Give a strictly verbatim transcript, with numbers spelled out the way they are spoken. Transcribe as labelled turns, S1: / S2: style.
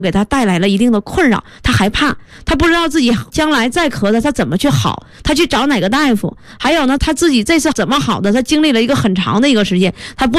S1: 给他带来了一定的困扰，他害怕，他不知道自己将来再咳嗽他怎么去好，他去找哪个大夫，还有呢他自己这次怎么好的，他经历了一个很长的一个时间，他不